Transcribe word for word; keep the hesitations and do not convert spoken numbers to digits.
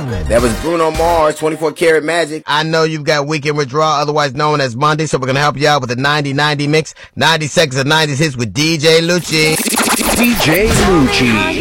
That was Bruno Mars, twenty-four Karat Magic. I know you've got Weekend Withdrawal, otherwise known as Monday, so we're going to help you out with the ninety ninety mix. ninety seconds of nineties hits with D J Lucci. D J Lucci.